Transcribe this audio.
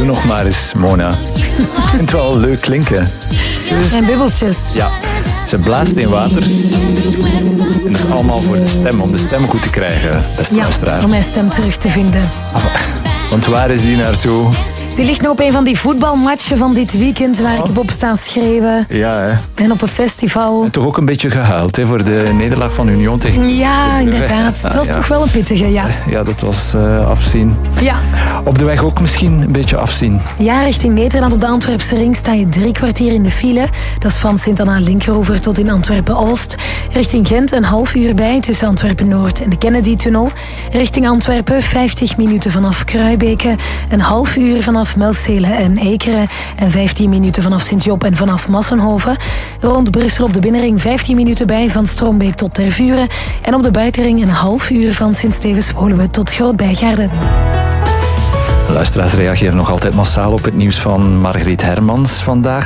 nog maar eens, Mona. Ik vind het wel leuk klinken. Dus, en bubbeltjes. Ja, ze blaast in water. En dat is allemaal voor de stem, om de stem goed te krijgen, beste luisteraar. Om mijn stem terug te vinden. Want waar is die naartoe? Die ligt nu op een van die voetbalmatchen van dit weekend waar ik op sta schreeuwen. Ja, hè. En op een festival. En toch ook een beetje gehuild, hè, voor de nederlaag van Union tegen... Ja, inderdaad. Het was toch wel een pittige, ja. Ja, dat was afzien. Ja. Op de weg ook misschien een beetje afzien. Ja, richting Nederland op de Antwerpse ring sta je 3 kwartier in de file. Dat is van Sint-Anna-Linkeroever tot in Antwerpen-Oost. Richting Gent een half uur bij tussen Antwerpen-Noord en de Kennedy-tunnel. Richting Antwerpen 50 minuten vanaf Kruibeke. Een half uur vanaf Melzele en Ekeren. En 15 minuten vanaf Sint-Job en vanaf Massenhoven. Rond Brussel op de binnenring 15 minuten bij van Strombeek tot Tervuren. En op de buitenring een half uur van Sint-Stevens-Woluwe tot Groot-Bijgaarden. Luisteraars reageren nog altijd massaal op het nieuws van Margriet Hermans vandaag.